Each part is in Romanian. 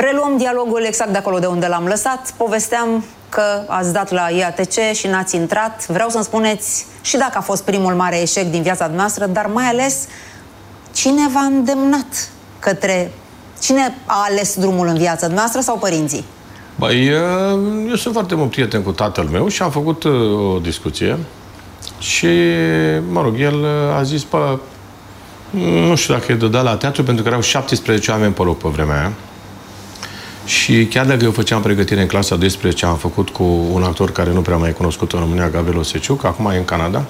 Reluăm dialogul exact de acolo de unde l-am lăsat. Povesteam că ați dat la IATC și n-ați intrat. Vreau să-mi spuneți și dacă a fost primul mare eșec din viața noastră, dar mai ales cine v-a îndemnat către... Cine a ales drumul în viața noastră sau părinții? Băi, eu sunt foarte mult prieten cu tatăl meu și am făcut o discuție și, mă rog, el a zis, bă, nu știu dacă e de dat la teatru, pentru că erau 17 oameni pe loc pe vremea aia. Și chiar dacă eu făceam pregătire în clasa 12, am făcut cu un actor care nu prea mai e cunoscut în România, Gabriel Oseciuc, acum e în Canada.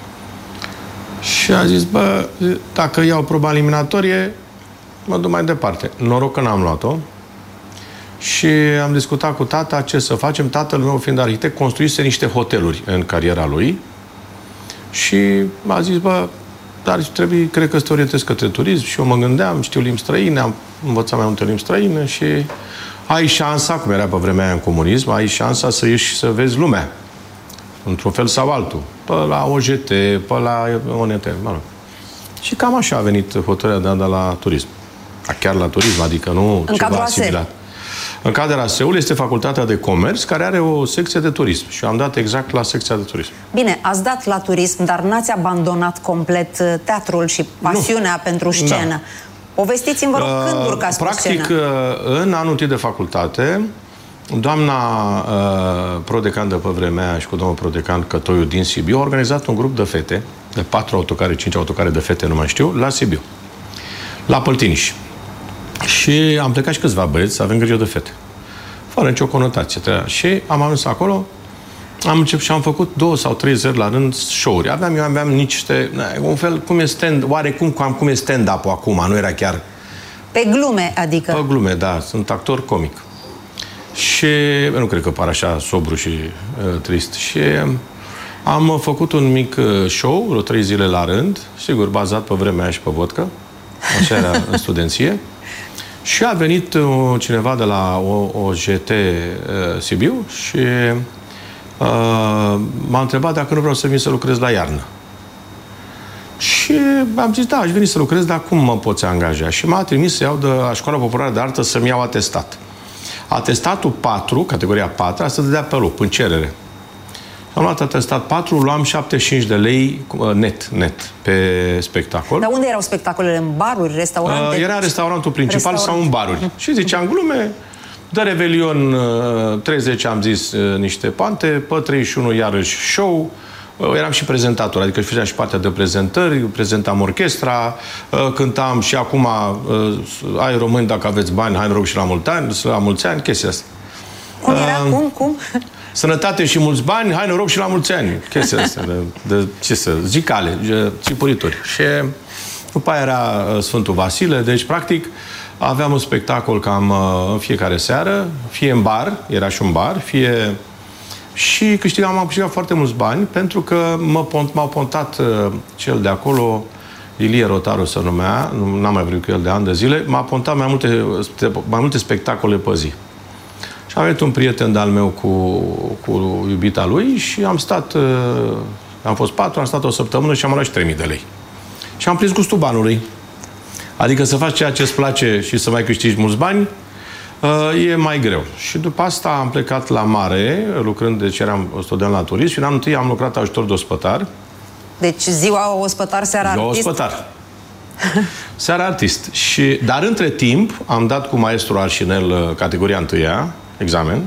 Și a zis, bă, dacă iau proba eliminatorie, mă duc mai departe. Noroc că n-am luat-o. Și am discutat cu tata ce să facem. Tatăl meu, fiind arhitect, construise niște hoteluri în cariera lui. Și a zis, bă, dar trebuie, cred că să te orientezi către turism. Și eu mă gândeam, știu limbi străine, am învățat mai multe limbi străine și ai șansa, cum era pe vremea aia în comunism, ai șansa să ieși și să vezi lumea. Într-un fel sau altul. Pe la OJT, pe la ONT, mă rog. Și cam așa a venit hotărârea de la turism. Chiar la turism, adică nu în ceva asimilat. În cadrul ASE-ului este Facultatea de Comerț, care are o secție de turism. Și eu am dat exact la secția de turism. Bine, ați dat la turism, dar n-ați abandonat complet teatrul și pasiunea pentru scenă. Da. Povestiți-mi, vă rog, când urcați pe scenă? Practic, în anul întâi de facultate, doamna prodecan de pe vremea aia și cu domnul prodecan Cătoiu din Sibiu au organizat un grup de fete, de 4 autocare, 5 autocare de fete, nu mai știu, la Sibiu, la Păltiniș. Și am plecat și câțiva băieți să avem grijă de fete. Fără nicio conotație. Și am ajuns acolo, am început și am făcut 2 sau 3 zile la rând show-uri. Aveam niște, un fel, cum e cum e stand-up-ul acum, nu era chiar... Pe glume, adică? Pe glume, da. Sunt actor comic. Și nu cred că par așa sobru și trist. Și am făcut un mic show, vreo 3 zile la rând, sigur, bazat pe vremea aia și pe vodcă. Așa era în studenție. Și a venit cineva de la OJT Sibiu și m-a întrebat dacă nu vreau să vin să lucrez la iarnă. Și am zis, da, aș veni să lucrez, dar cum mă poți angaja? Și m-a trimis să iau de la Școala Populară de Artă să-mi iau atestat. Atestatul 4, categoria 4, asta dădea pe loc, în cerere. Am luat atestat 4, luam 75 de lei net pe spectacol. Dar unde erau spectacolele? În baruri, restaurante? Era restaurantul principal sau în baruri. Și ziceam glume, de Revelion 30 am zis niște pante, pe 31 iarăși show, eram și prezentator, adică făceam și partea de prezentări, prezentam orchestra, cântam și acum ai români, dacă aveți bani, hai noroc și la mulți ani, chestia asta. Cum era? Cum? Sănătate și mulți bani, hai noroc și la mulți ani. Chestia asta de ce să zicale, țipurituri. Și după aia era Sfântul Vasile, deci practic aveam un spectacol cam în fiecare seară, fie în bar, era și un bar, fie... Și am câștigat foarte mulți bani, pentru că m-au pontat cel de acolo, Ilie Rotaru se numea, n-am mai vrut cu el de ani de zile, m-a pontat mai multe spectacole pe zi. Și am venit un prieten de-al meu cu iubita lui și am stat, am fost 4, am stat o săptămână și am luat și 3.000 de lei. Și am prins gustul banului. Adică să faci ceea ce îți place și să mai câștigi mulți bani, e mai greu. Și după asta am plecat la mare, lucrând, deci eram student la turism și în anul întâi am lucrat ajutor de ospătar. Deci ziua ospătar, seara artist? Ziua ospătar. Seara artist. Dar între timp am dat cu maestru Arșinel categoria 1-a, examen,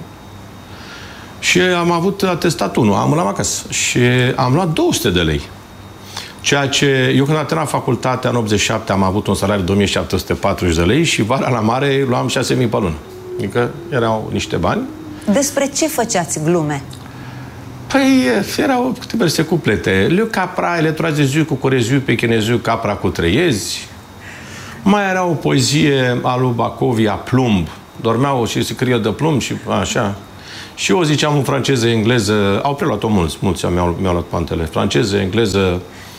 și am avut atestat 1, am luat acasă. Și am luat 200 de lei. Ceea ce, eu când am terminat facultatea în 87 am avut un salariu de 2740 de lei și vara la mare luam 6.000 pe lună. Adică erau niște bani. Despre ce făceați glume? Păi, erau diverse cuplete. Le capra, ele troaze ziu cu coreziu, pe chineziu, capra cu treiezi. Mai era o poezie a lui Bacovia, Plumb. Dormeau și scrie de plumb și așa. Și eu ziceam în franceză, engleză, au preluat-o mulți mi-au luat pantele. Franceză, engleză,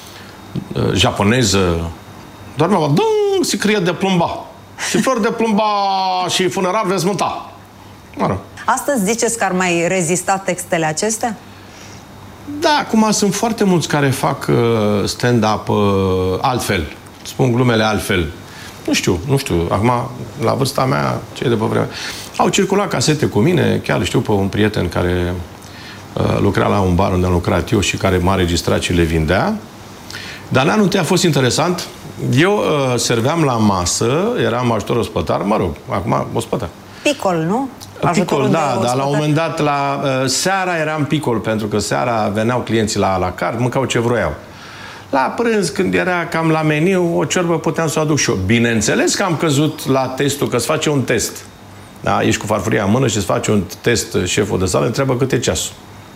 japoneză. Dormeau, dâng, scrie de plumba. Și flori de plumba și funerar veți mânta. Mă rog. Astăzi ziceți că ar mai rezista textele acestea? Da, acum sunt foarte mulți care fac stand-up altfel. Spun glumele altfel. Nu știu. Acum, la vârsta mea, cei de pe vremea... Au circulat casete cu mine, chiar știu pe un prieten care lucra la un bar unde am lucrat eu și care m-a înregistrat și le vindea. Dar în anul întâi a fost interesant. Eu serveam la masă, eram ajutor ospătar, mă rog, acum ospătar. Picol, nu? Picol, da, dar la un moment dat, seara eram picol, pentru că seara veneau clienții la carte, mâncau ce vroiau. La prânz, când era cam la meniu, o ciorbă puteam să o aduc și eu. Bineînțeles că am căzut la testul, că îți face un test. Da? Ești cu farfuria în mână și îți face un test șeful de sală, întreabă cât e ceasul.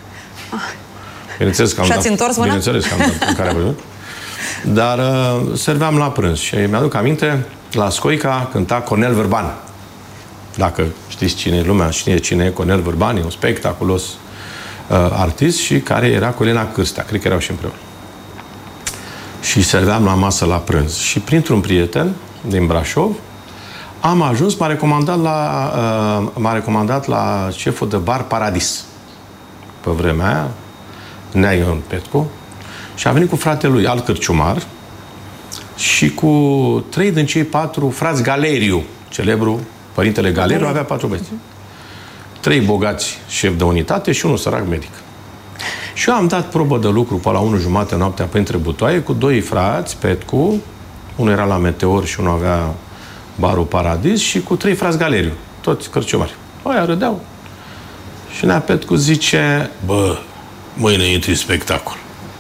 Bineînțeles că am dat. Bineînțeles că am dat în care a văzut. Dar serveam la prânz și mi-aduc aminte, la Scoica cânta Cornel Vârban. Dacă știți cine e lumea, știe cine e Cornel Vârban, e un spectaculos artist și care era cu Elena Cârstea, cred că erau și împreună. Și serveam la masă la prânz. Și printr-un prieten din Brașov am ajuns, m-a recomandat la șeful de bar Paradis. Pe vremea aia, Nea Ion Petcu, și a venit cu fratele lui, alt cârciumar, și cu 3 din cei 4 frați Galeriu, celebru părintele Galeriu, avea 4 băieți. 3 bogați șef de unitate și unul sărac medic. Și eu am dat probă de lucru pe la 1:30 noaptea printre butoaie cu 2 frați, Petcu, unul era la Meteor și unul avea barul Paradis, și cu 3 frați Galeriu, toți cărciumari. Aia râdeau. Și Nea Petcu zice, bă, mâine intri în spectacol.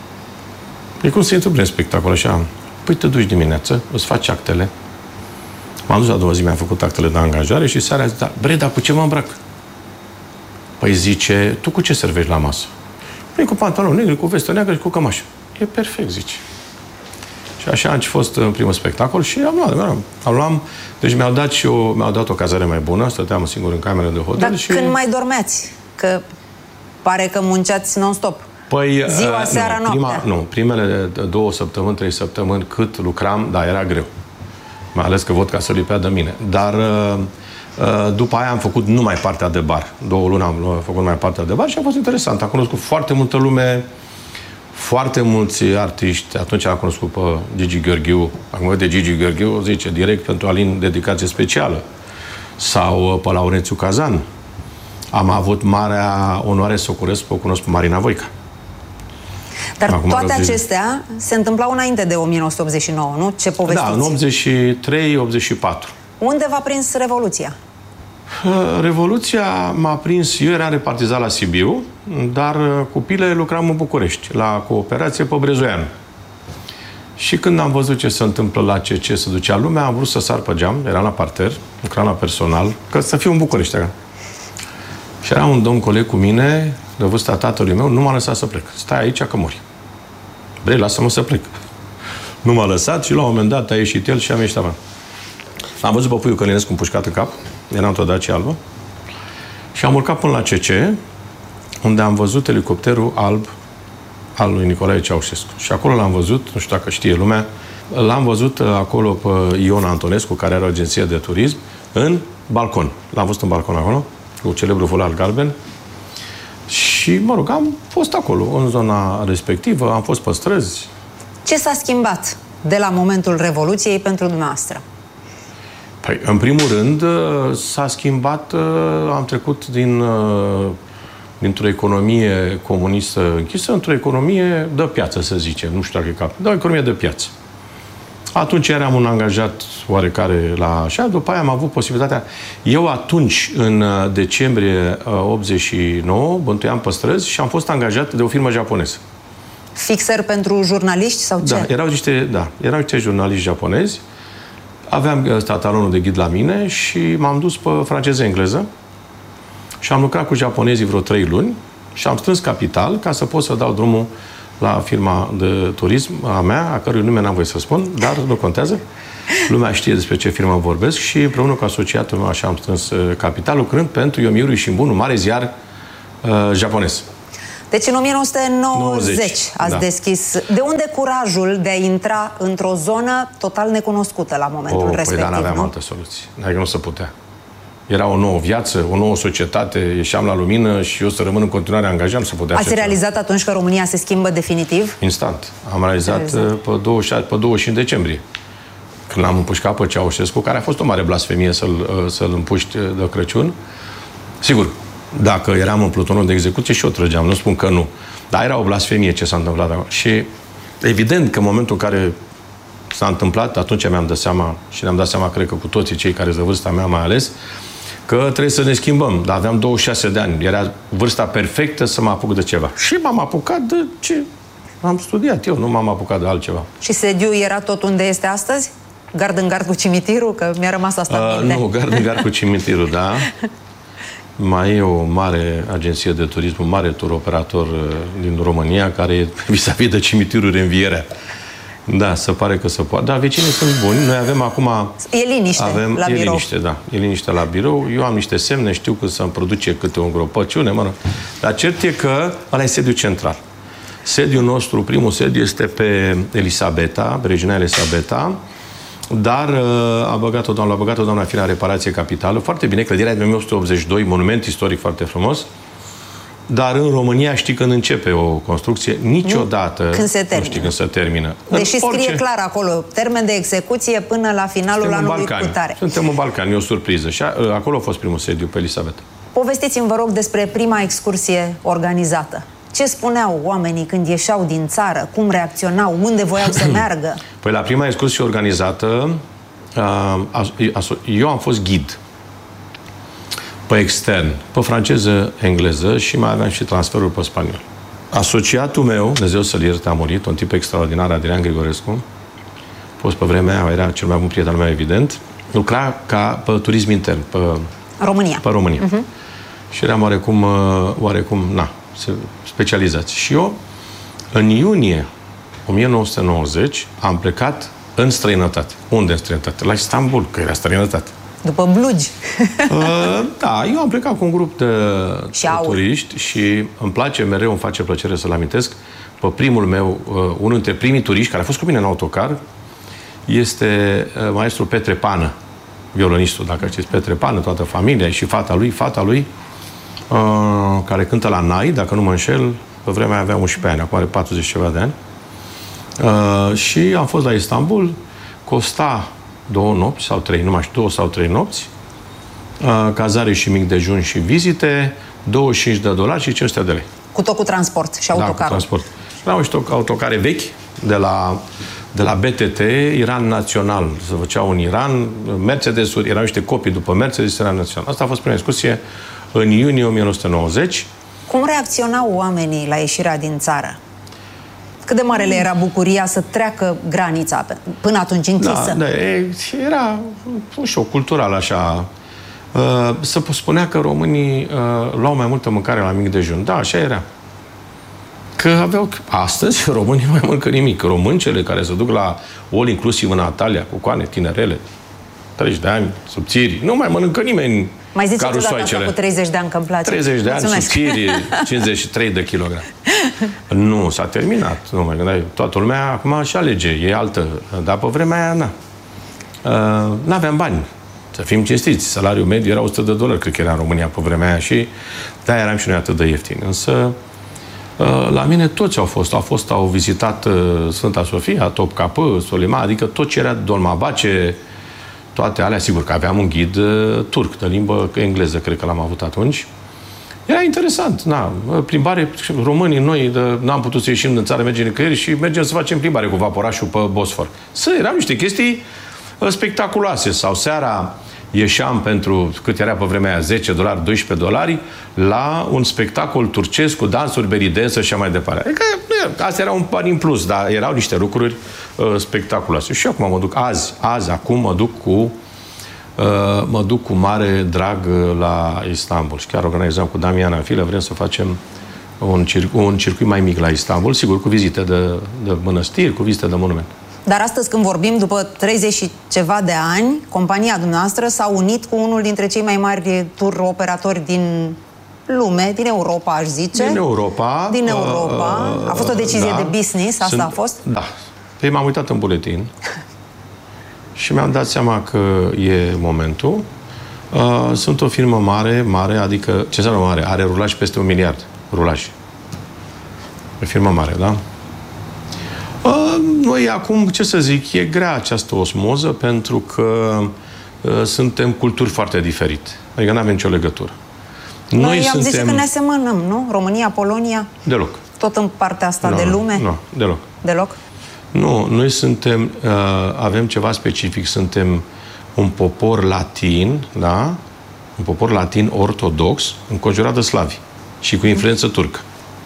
E cum să intru prin spectacol, așa? Păi te duci dimineață, îți faci actele. M-am dus a doua zi, mi-am făcut actele de angajare și seara zice, bre, dar cu ce mă îmbrac? Păi zice, tu cu ce servești la masă? Păi cu pantaloni negri, cu vestă neagră și cu cămașă. E perfect, zice. Și așa am fost în primul spectacol și am luat. Deci mi-au dat o cazare mai bună, stăteam singur în cameră de hotel. Dar și... când mai dormeați? Că pare că munceați non-stop. Păi, ziua, seara, noaptea. Primele 2 săptămâni, 3 săptămâni, cât lucram, da, era greu. Mai ales că vodka se lipea de mine. Dar după aia am făcut numai partea de bar. 2 luni am făcut numai partea de bar și a fost interesant. Am cunoscut foarte multă lume, foarte mulți artiști. Atunci am cunoscut pe Gigi Gheorghiu. Acum de Gigi Gheorghiu, zice, direct pentru Alin, dedicație specială. Sau pe Laurențiu Cazan. Am avut marea onoare să o cunosc pe Marina Voica. Dar acum toate acestea se întâmplau înainte de 1989, nu? Ce povestiți? Da, în 83-84. Unde v-a prins Revoluția? Revoluția m-a prins, eu eram repartizat la Sibiu, dar cu pile lucram în București, la Cooperație pe Brezoianu. Și când am văzut ce se întâmplă la CC, se ducea lumea, am vrut să sar pe geam, eram la parter, lucram la personal, că să fiu în București. Și era un domn coleg cu mine, de vârsta tatălui meu, nu m-a lăsat să plec. Stai aici că mori. Bre, lasă-mă să plec. Nu m-a lăsat și la un moment dat a ieșit el și am ieșit afară. Am văzut pe puiul Călinescu împușcat în cap, era într-o Dacia albă, și am urcat până la CC, unde am văzut elicopterul alb al lui Nicolae Ceaușescu. Și acolo l-am văzut, nu știu dacă știe lumea, l-am văzut acolo pe Ion Antonescu, care are o agenție de turism, în balcon. L-am văzut în balcon acolo, cu celebrul folar galben. Și, mă rog, am fost acolo, în zona respectivă, am fost pe străzi. Ce s-a schimbat de la momentul Revoluției pentru dumneavoastră? Păi, în primul rând, s-a schimbat, am trecut dintr-o economie comunistă închisă într-o economie de piață, să zicem, nu știu dacă e cap, dar o economie de piață. Atunci eram un angajat oarecare la așa, după aia am avut posibilitatea. Eu atunci, în decembrie 89, bântuiam pe străzi și am fost angajat de o firmă japoneză. Fixer pentru jurnaliști sau ce? Erau niște jurnaliști japonezi. Aveam statalonul de ghid la mine și m-am dus pe franceză-engleză și am lucrat cu japonezii vreo 3 luni și am strâns capital ca să pot să dau drumul la firma de turism a mea, a cărui nume n-am voie să spun, dar nu contează. Lumea știe despre ce firmă vorbesc și împreună cu asociatul meu așa am strâns capital, lucrând pentru Yomiuri Shimbun, un mare ziar japonez. Deci în 1990 ați deschis. De unde curajul de a intra într-o zonă total necunoscută la momentul respectiv? Păi, dar n-aveam altă soluție. Adică nu se putea. Era o nouă viață, o nouă societate, ieșeam la lumină și eu să rămân în continuare angajat, nu se putea. Ați realizat atunci că România se schimbă definitiv? Instant. Am realizat pe 25 decembrie. când l-am împușcat pe Ceaușescu, care a fost o mare blasfemie să-l împuști de Crăciun. Sigur, dacă eram în plutonul de execuție și eu trăgeam, nu spun că nu. Dar era o blasfemie ce s-a întâmplat acolo. Și evident că în momentul în care s-a întâmplat, atunci mi-am dat seama, și ne-am dat seama, cred că cu toții cei care de vârsta mea mai ales, că trebuie să ne schimbăm. Dar aveam 26 de ani. Era vârsta perfectă să mă apuc de ceva. Și m-am apucat de ce am studiat eu, nu m-am apucat de altceva. Și sediul era tot unde este astăzi? Gard în gard cu cimitirul? Că mi-a rămas asta în minte. Nu, gard în gard cu cimitirul, da. Mai e o mare agenție de turism, un mare tur operator din România, care e vis-a-vis de cimitirul Reînvierea. Da, se pare că se poate. Da, vecinii sunt buni. Noi avem acum... E liniște la birou. E liniște, da. E liniște la birou. Eu am niște semne, știu că să-mi produce câte o îngropăciune, mă rog. Dar cert e că ăla e sediul central. Sediul nostru, primul sediu, este pe Elisabeta, regina Elisabeta, dar a băgat-o doamna Firea reparație capitală. Foarte bine, clădirea de 1982, monument istoric foarte frumos. Dar în România știi când începe o construcție, niciodată când se termină. Nu știi când se termină. Deși scrie clar acolo, termen de execuție până la finalul anului cutare. Suntem în Balcani, e o surpriză. Și acolo a fost primul sediu, pe Elisabeta. Povestiți-mi, vă rog, despre prima excursie organizată. Ce spuneau oamenii când ieșeau din țară? Cum reacționau? Unde voiau să meargă? Păi la prima excursie organizată, eu am fost ghid. Pe extern, pe franceză, engleză și mai aveam și transferul pe spaniol. Asociatul meu, Dumnezeu să-l ierte, a murit, un tip extraordinar, Adrian Grigorescu, fost pe vremea aia, era cel mai bun prieten al meu, evident, lucra ca pe turism intern, pe România. Pe România. Și eram oarecum, specializați. Și eu, în iunie 1990, am plecat în străinătate. Unde în străinătate? La Istanbul, că era străinătate. După blugi. Da, eu am plecat cu un grup de turiști și îmi place mereu, îmi face plăcere să-l amintesc, pe primul meu, unul dintre primii turiști care a fost cu mine în autocar, este maestru Petre Pană, violonistul, dacă știți, Petre Pană, toată familia și fata lui, care cântă la NAI, dacă nu mă înșel, pe vremea avea 11 ani, acum are 40 ceva de ani. Și am fost la Istanbul, costa 2 nopți sau 3, nu mai știu, 2 sau 3 nopți, cazare și mic dejun și vizite, $25 și 500 de lei. Cu tot cu transport și autocarul. Da, cu transport. Erau niște autocare vechi de la BTT, Iran Național, se făceau în Iran, Mercedes-uri, erau niște copii după Mercedes, Iran Național. Asta a fost prima excursie în iunie 1990. Cum reacționau oamenii la ieșirea din țară? Cât de mare le era bucuria să treacă granița până atunci închisă? Da, era un șoc cultural așa. Se spunea că românii luau mai multă mâncare la mic dejun. Da, așa era. Că aveau... Astăzi românii nu mai mănâncă nimic. Româncele care se duc la all inclusiv în Antalya, cu coane tinerele, 30 de ani, subțiri, nu mai mănâncă nimeni. Mai ziceți odată asta cu 30 de ani, că îmi place. 30 de ani, subțiri, 53 de kilograme. Nu, s-a terminat. Nu mai gândeai. Toată lumea acum își alege, e altă. Dar pe vremea aia, n-aveam bani. Să fim cinstiți. Salariul mediu era $100, cred că era în România pe vremea aia și de-aia eram și noi atât de ieftini. Însă, la mine toți au vizitat Sfânta Sofia, Topkapı, Soliman, adică tot ce era Dolmabahce, toate alea, sigur că aveam un ghid turc, de limbă engleză, cred că l-am avut atunci. Era interesant, plimbare, românii, noi n-am putut să ieșim din țară, mergem nicăieri și mergem să facem plimbare cu vaporașul pe Bosfor. Erau niște chestii spectaculoase. Sau seara ieșeam pentru, cât era pe vremea aia, $10, $12, la un spectacol turcesc cu dansuri, beridensă și așa mai departe. Adică, astea erau un par în plus, dar erau niște lucruri spectaculoase. Și acum mă duc, acum mă duc cu mare drag la Istanbul. Și chiar organizăm cu Damiana Filă, vrem să facem un circuit mai mic la Istanbul, sigur, cu vizite de mănăstiri, cu vizite de monumente. Dar astăzi, când vorbim, după 30 și ceva de ani, compania dumneavoastră s-a unit cu unul dintre cei mai mari tur operatori din lume, din Europa, aș zice. Din Europa. A fost o decizie de business, a fost? Da. Păi m-am uitat în buletin și mi-am dat seama că e momentul. Sunt o firmă mare, adică, ce înseamnă mare? Are rulaj peste 1 miliard. Rulaj. O firmă mare, da? Noi acum, ce să zic, e grea această osmoză pentru că suntem culturi foarte diferite. Adică nu avem nicio legătură. Noi am zis că ne asemănăm, nu? România, Polonia? Deloc. Tot în partea asta de lume? Nu, deloc. Deloc? Nu, noi suntem, avem ceva specific, suntem un popor latin, da? Un popor latin ortodox, înconjurat de slavi și cu influență turcă.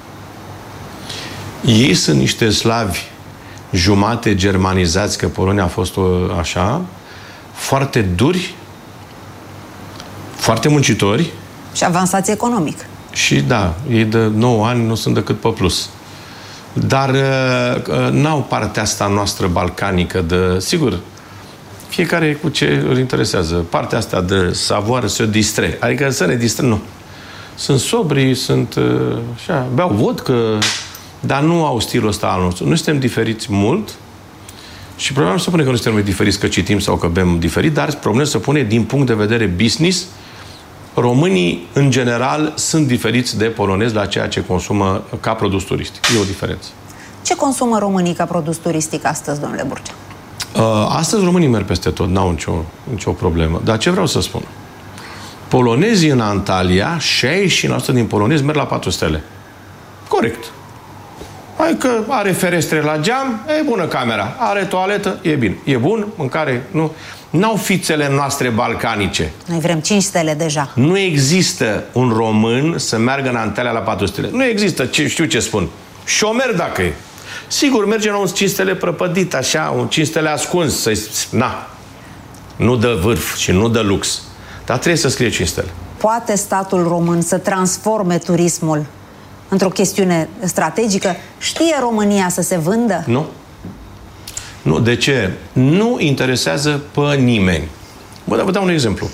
Ei sunt niște slavi jumate germanizați, că Polonia a fost așa, foarte duri, foarte muncitori. Și avansați economic. Și da, ei de 9 ani nu sunt decât pe plus. Dar n-au partea asta noastră balcanică de... Sigur, fiecare cu ce îl interesează. Partea asta de savoare să o distre. Adică să ne distre, nu. Sunt sobri, sunt așa, beau vodcă, dar nu au stilul ăsta al nostru. Noi suntem diferiți mult și problema nu se pune că nu suntem diferiți că citim sau că bem diferit, dar problema se pune din punct de vedere business. Românii, în general, sunt diferiți de polonezi la ceea ce consumă ca produs turistic. E o diferență. Ce consumă românii ca produs turistic astăzi, domnule Burcea? Astăzi românii merg peste tot, n-au nicio problemă. Dar ce vreau să spun? Polonezii în Antalya, 60% din polonezi merg la 4 stele. Corect. Adică are ferestre la geam, e bună camera. Are toaletă, e bine. E bun, mâncare, nu. N-au fițele noastre balcanice. Noi vrem 5 stele deja. Nu există un român să meargă în Antalya la 4 stele. Nu există, știu ce spun. Șomer dacă e. Sigur, merge la un 5 stele prăpădit, așa, un 5 stele ascuns. Na. Nu dă vârf și nu dă lux. Dar trebuie să scrie 5 stele. Poate statul român să transforme turismul într-o chestiune strategică? Știe România să se vândă? Nu. Nu, de ce? Nu interesează pe nimeni. Vă dau un exemplu.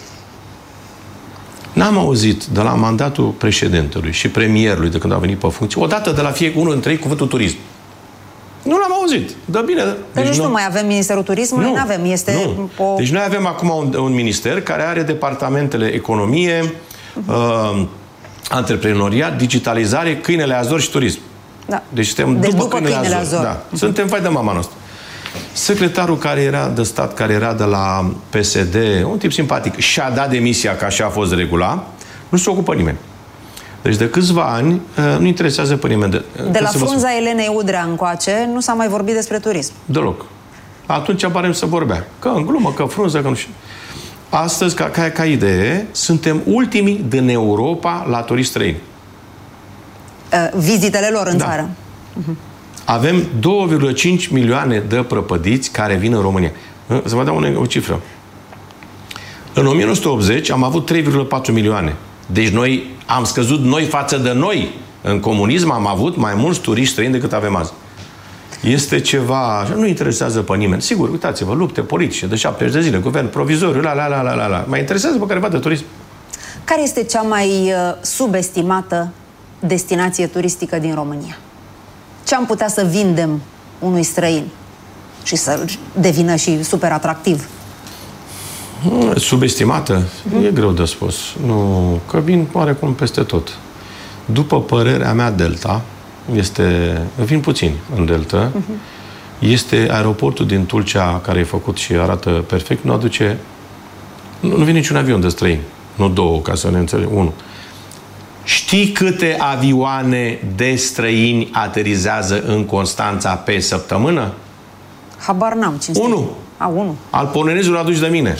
N-am auzit de la mandatul președintelui și premierului de când a venit pe funcție, odată de la fiecare unul dintre ei cuvântul turism. Nu l-am auzit. Da, bine. Deci nu mai avem Ministerul Turismului? Nu avem. Este nu. Deci noi avem acum un minister care are departamentele economie, antreprenoriat, digitalizare, câinele Azor și turism. Da. Deci suntem după câinele Azor. Da. Suntem vai de mama noastră. Secretarul care era de stat, care era de la PSD, un tip simpatic, și-a dat demisia, că așa a fost regula, nu se ocupă nimeni. Deci de câțiva ani nu interesează pe nimeni. De la frunza Elenei Udrea încoace nu s-a mai vorbit despre turism. Deloc. Atunci apărem să vorbea. Că în glumă, că frunză, că nu știu. Astăzi, ca idee, suntem ultimii din Europa la turiști străini. Vizitele lor în țară. Avem 2,5 milioane de prăpădiți care vin în România. Să vă dau o cifră. În 1980 am avut 3,4 milioane. Deci noi am scăzut noi față de noi. În comunism am avut mai mulți turiști străini decât avem azi. Este ceva... Nu interesează pe nimeni. Sigur, uitați-vă, lupte politice de 70 de zile, guvern provizoriu, la. Mai interesează pe careva de turism. Care este cea mai subestimată destinație turistică din România? Ce am putea să vindem unui străin și să devină și super atractiv? Subestimată? E greu de spus. Nu, că vin oarecum peste tot. După părerea mea, Delta vin puțini în Delta. Este aeroportul din Tulcea, care e făcut și arată perfect, nu vine niciun avion de străini. Nu două, ca să ne înțelegem. Unul. Știi câte avioane de străini aterizează în Constanța pe săptămână? Habar n-am. 1. Unu. Al polonezului aduci de mine.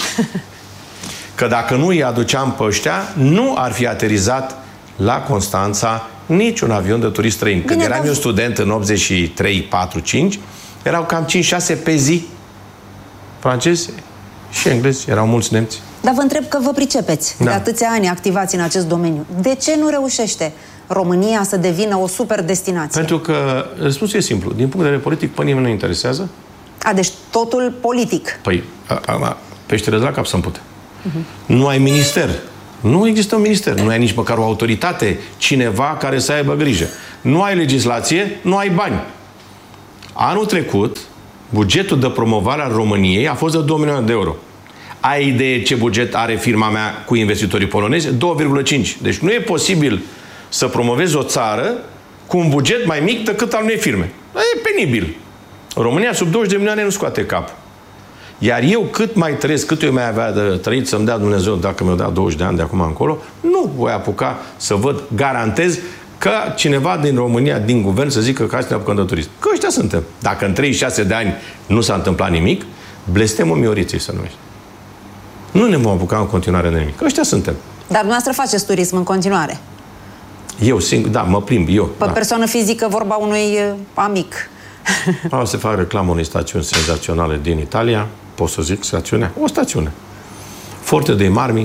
Că dacă nu îi aduceam pe ăștia, nu ar fi aterizat la Constanța niciun avion de turist străin. Când eram eu student în 83, 4, 5, erau cam 5-6 pe zi. Francezi și englezi, erau mulți nemți. Dar vă întreb că vă pricepeți de atâția ani activați în acest domeniu. De ce nu reușește România să devină o super destinație? Pentru că răspunsul e simplu. Din punct de vedere politic, pe nimeni nu interesează. Deci totul politic. Păi, peștere de la cap să-mi pute. Nu ai minister. Nu există un minister. Nu ai nici măcar o autoritate, cineva care să aibă grijă. Nu ai legislație, nu ai bani. Anul trecut, bugetul de promovare al României a fost de 2 milioane de euro. Ai idee ce buget are firma mea cu investitorii polonezi? 2,5. Deci nu e posibil să promovezi o țară cu un buget mai mic decât al unei firme. E penibil. România sub 20 de milioane nu scoate cap. Iar eu cât mai trăiesc, cât eu mai avea de trăit, să-mi dea Dumnezeu, dacă mi-o dea 20 de ani de acum încolo, nu voi apuca să văd, garantez, că cineva din România, din guvern, să zică că asta ne apucăm de turism. Că ăștia suntem. Dacă în 36 de ani nu s-a întâmplat nimic, blestemul Mioriței să numește. Nu ne vom apuca în continuare de nimic. Că ăștia suntem. Dar dumneavoastră faceți turism în continuare? Eu singur, da, mă plimb, eu. Pe persoană fizică, vorba unui amic. O să fac reclamă unei stațiuni senzaționale din Italia. Pot să zic stațiunea? O stațiune. Forte dei Marmi,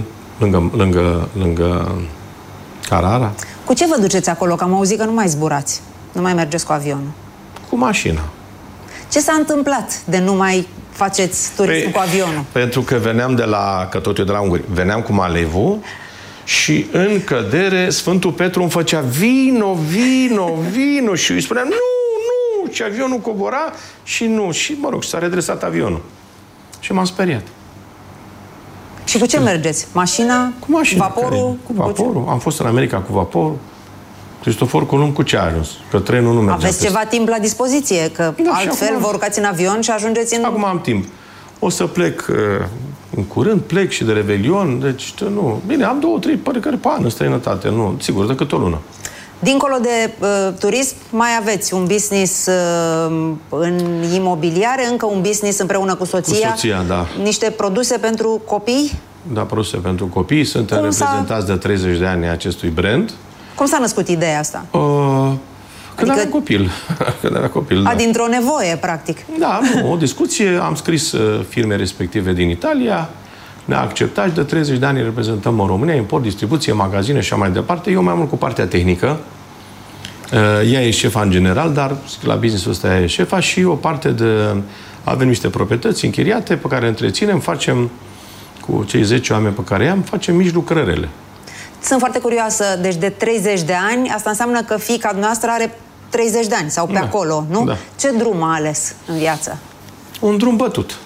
lângă Carrara. Cu ce vă duceți acolo? Că am auzit că nu mai zburați. Nu mai mergeți cu avionul. Cu mașina. Ce s-a întâmplat de nu mai faceți turism cu avionul? Pentru că veneam că tot eu de la Unguri, veneam cu Malevul și în cădere Sfântul Petru îmi făcea vino și îi spuneam nu, și avionul cobora și mă rog, s-a redresat avionul. Și m-am speriat. Și cu ce mergeți? Mașina? Cu mașina. Vaporul? Cu vaporul. Am fost în America cu vaporul. Cristofor Columb cu ce a ajuns? Că trenul nu mergea. Aveți ceva timp la dispoziție, că altfel vă urcați în avion și ajungeți în... Acum am timp. O să plec în curând, plec și de Revelion, deci nu. Bine, am 2-3 pe an în străinătate, nu, sigur, decât o lună. Dincolo de turism, mai aveți un business în imobiliare, încă un business împreună cu soția. Cu soția, da. Niște produse pentru copii? Da, produse pentru copii. Suntem reprezentați de 30 de ani acestui brand. Cum s-a născut ideea asta? Când era copil. Când era copil, da. Dintr-o nevoie, practic. Da, o discuție. Am scris firme respective din Italia. Ne-a acceptat și de 30 de ani reprezentăm în România, import, distribuție, magazine și așa mai departe. Eu mai mult cu partea tehnică. Ea e șefa în general, dar la business-ul ăsta ea e șefa și o parte de... Avem niște proprietăți închiriate pe care le întreținem, facem cu cei 10 oameni pe care i-am, facem mici lucrărele. Sunt foarte curioasă. Deci de 30 de ani, asta înseamnă că fiica noastră are 30 de ani sau pe acolo, nu? Da. Ce drum a ales în viață? Un drum bătut.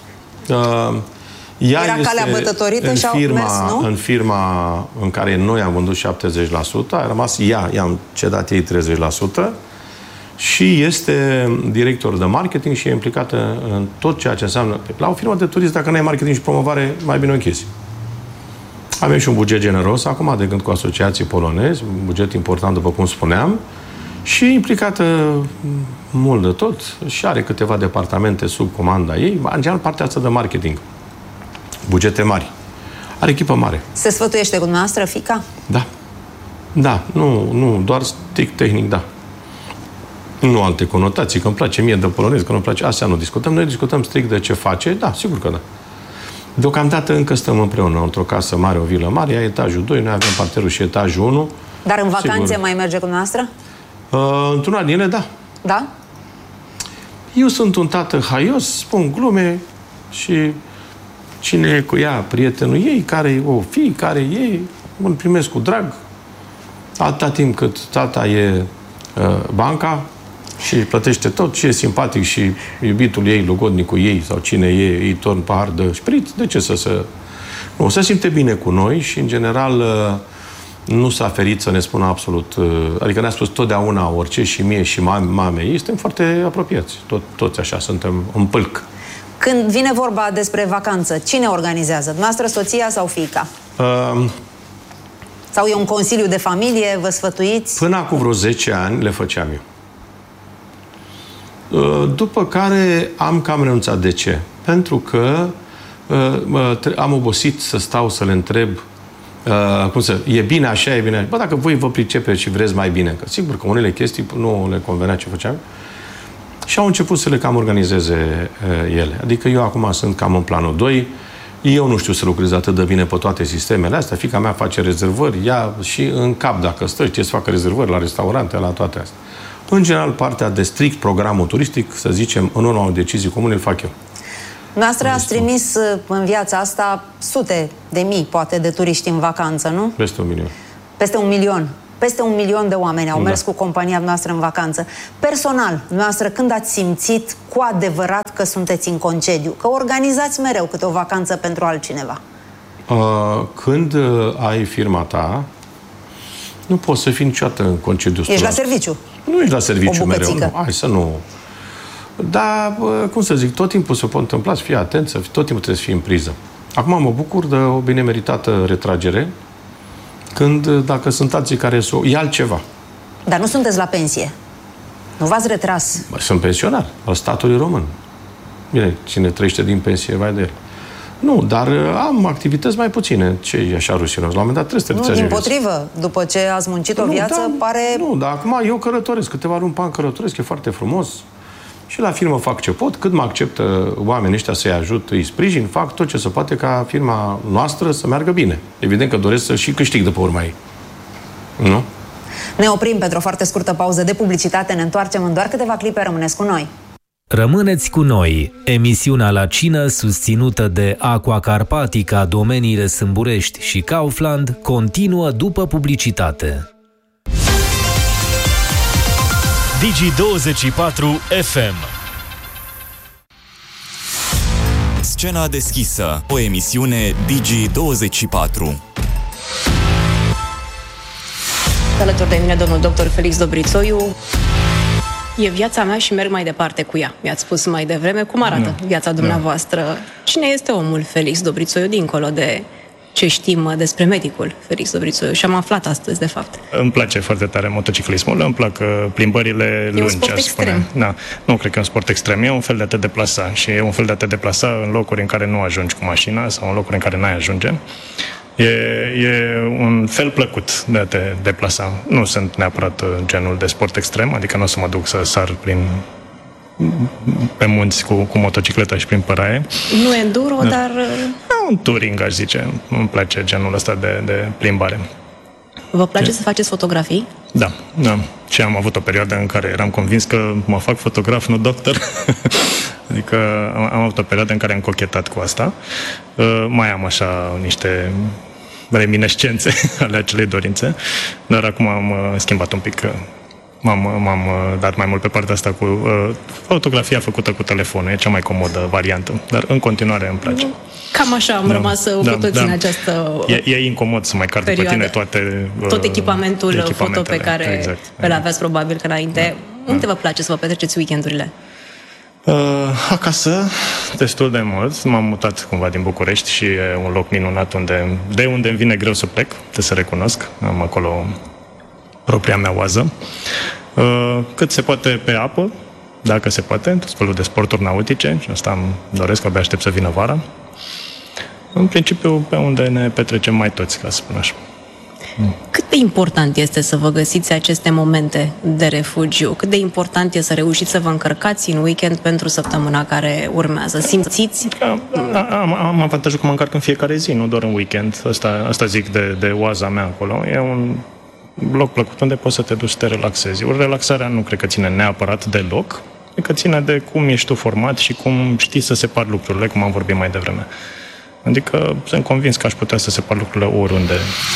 Ea era calea bătătorită și au mers, nu? În firma în care noi am vândut 70%, a rămas ea, i-am cedat ei 30% și este director de marketing și e implicată în tot ceea ce înseamnă. La o firmă de turism, dacă nu ai marketing și promovare, mai bine o închizi. Avem și un buget generos, acum de gând cu asociații polonezi, un buget important, după cum spuneam, și implicată mult de tot și are câteva departamente sub comanda ei, în general partea asta de marketing. Bugete mari. Are echipă mare. Se sfătuiește cu dumneavoastră, fiica? Da. Da, nu, doar strict tehnic, da. Nu alte conotații, că îmi place mie de polonez, că nu-mi place. Astea nu discutăm. Noi discutăm strict de ce face. Da, sigur că da. Deocamdată încă stăm împreună într-o casă mare, o vilă mare, ea etajul 2, noi avem parterul și etajul 1. Dar în vacanțe sigur. Mai merge cu dumneavoastră? Într-una din ele, da. Da? Eu sunt un tată haios, spun glume și cine e cu ea, prietenul ei, care o fi, care ei, îl primesc cu drag. Atâta timp cât tata e banca și plătește tot, și e simpatic și iubitul ei, logodnicul ei sau cine e, îi torn pahar de șpriț, de ce să se... Nu, se simte bine cu noi și, în general, nu s-a ferit să ne spună absolut... Adică ne-a spus totdeauna orice și mie și mamei ei, suntem foarte apropiați. Toți așa, suntem în pâlc. Când vine vorba despre vacanță, cine organizează? Dumneavoastră, soția sau fiica? Sau e un consiliu de familie, vă sfătuiți? Până acum vreo 10 ani le făceam eu. După care am cam renunțat. De ce? Pentru că am obosit să stau să le întreb e bine așa, e bine așa. Bă, dacă voi vă pricepeți și vreți mai bine, că sigur că unele chestii nu le convenea ce făceam, și au început să le cam organizeze ele. Adică eu acum sunt cam în planul 2, eu nu știu să lucrez atât de bine pe toate sistemele astea, fiica mea face rezervări, ea și în cap, dacă stă, știe să facă rezervări la restaurante, la toate astea. În general, partea de strict programul turistic, să zicem, în urma unor decizii comune, îl fac eu. Noastră ați trimis în viața asta sute de mii, poate, de turiști în vacanță, nu? Peste 1 milion. Peste 1 milion. Peste 1 milion de oameni au mers cu compania noastră în vacanță. Personal, noastră, când ați simțit cu adevărat că sunteți în concediu? Că organizați mereu câte o vacanță pentru altcineva? Când ai firma ta, nu poți să fii niciodată în concediu. Ești la serviciu. Nu ești la serviciu mereu. Nu. Hai să nu... Dar, cum să zic, tot timpul se pot întâmpla să fii atent, tot timpul trebuie să fii în priză. Acum mă bucur de o binemeritată retragere, când, dacă sunt alții care e altceva. Dar nu sunteți la pensie. Nu v-ați retras. Sunt pensionar al statului român. Bine, cine trăiește din pensie, vai de el. Nu, dar am activități mai puține. Ce e așa rușinos? La un moment dat trebuie să te retragi. Dimpotrivă, după ce ați muncit o viață, pare... Nu, dar acum eu călătoresc. Câteva luni pe an călătoresc, e foarte frumos. Și la firmă fac ce pot. Cât mă acceptă oamenii ăștia să-i ajut, îi sprijin, fac tot ce se poate ca firma noastră să meargă bine. Evident că doresc să și câștig după urma ei. Nu? Ne oprim pentru o foarte scurtă pauză de publicitate. Ne întoarcem în doar câteva clipe. Rămâneți cu noi. Rămâneți cu noi. Emisiunea La Cină, susținută de Aqua Carpatica, domeniile Sâmburești și Kaufland, continuă după publicitate. Digi24 FM. Scena deschisă, o emisiune Digi24. Alături de mine domnul doctor Felix Dobrițoiu. E viața mea și merg mai departe cu ea. Mi-ați spus mai devreme cum arată viața dumneavoastră. Cine este omul Felix Dobrițoiu dincolo de ce știm despre medicul Felix Dobrițoiu? Și am aflat astăzi, de fapt. Îmi place foarte tare motociclismul, îmi plac plimbările lungi, aș spune. Da, nu cred că e un sport extrem, e un fel de a te deplasa și e un fel de a te deplasa în locuri în care nu ajungi cu mașina sau în locuri în care n-ai ajunge. E un fel plăcut de a te deplasa. Nu sunt neapărat genul de sport extrem, adică nu o să mă duc să sar pe munți cu motocicleta și prin păraie. Nu enduro, dar... Un touring, aș zice. Îmi place genul ăsta de plimbare. Vă place să faceți fotografii? Da. Și am avut o perioadă în care eram convins că mă fac fotograf, nu doctor. Adică am avut o perioadă în care am cochetat cu asta. Mai am așa niște reminiscențe ale acelei dorințe, dar acum am schimbat un pic. M-am dat mai mult pe partea asta cu fotografia făcută cu telefonul. E cea mai comodă variantă, dar în continuare îmi place. Cam așa am rămas cu toții în această E incomod să mai car după tine tot echipamentul foto pe care îl aveați probabil că înainte. Unde vă place să vă petreceți weekendurile? Acasă, destul de mult. M-am mutat cumva din București și e un loc minunat de unde îmi vine greu să plec, trebuie să recunosc. Am acolo propria mea oază. Cât se poate pe apă, dacă se poate, tot felul de sporturi nautice și asta îmi doresc, abia aștept să vină vara. În principiu, pe unde ne petrecem mai toți, ca să spun așa. Cât de important este să vă găsiți aceste momente de refugiu? Cât de important este să reușiți să vă încărcați în weekend pentru săptămâna care urmează? Simțiți? Am avantajul că mă încarc în fiecare zi, nu doar în weekend. Asta zic de oaza mea acolo. E un loc plăcut unde poți să te duci să te relaxezi. Relaxarea nu cred că ține neapărat de loc, cred că ține de cum ești tu format și cum știi să separi lucrurile, cum am vorbit mai devreme. Adică sunt convins că aș putea să separ lucrurile oriunde.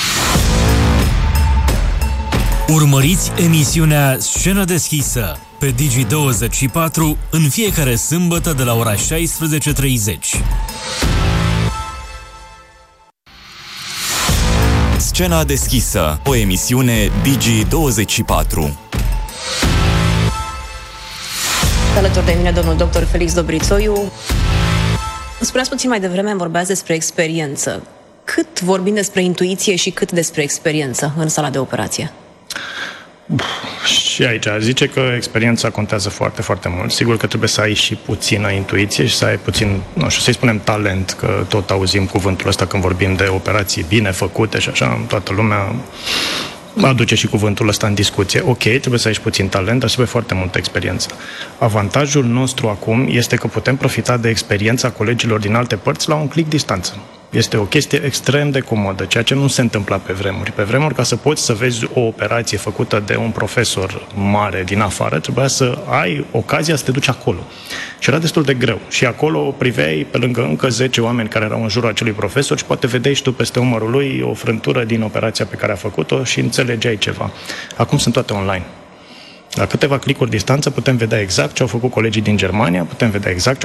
Urmăriți emisiunea Scenă deschisă pe Digi24 în fiecare sâmbătă de la ora 16:30. Scena deschisă, o emisiune Digi24. Alături de mine domnul doctor Felix Dobrițoiu. Spuneați puțin mai devreme, vorbeați despre experiență. Cât vorbim despre intuiție și cât despre experiență în sala de operație? Și aici zice că experiența contează foarte, foarte mult. Sigur că trebuie să ai și puțină intuiție și să ai puțin, nu știu, să-i spunem talent, că tot auzim cuvântul ăsta când vorbim de operații bine făcute și așa, toată lumea aduce și cuvântul ăsta în discuție. Ok, trebuie să ai și puțin talent, dar trebuie foarte multă experiență. Avantajul nostru acum este că putem profita de experiența colegilor din alte părți la un click distanță. Este o chestie extrem de comodă, ceea ce nu se întâmpla pe vremuri. Pe vremuri, ca să poți să vezi o operație făcută de un profesor mare din afară, trebuia să ai ocazia să te duci acolo. Și era destul de greu. Și acolo priveai pe lângă încă 10 oameni care erau în jurul acelui profesor și poate vedeai și tu peste umărul lui o frântură din operația pe care a făcut-o și înțelegeai ceva. Acum sunt toate online. La câteva clicuri distanță putem vedea exact ce au făcut colegii din Germania, putem vedea exact ce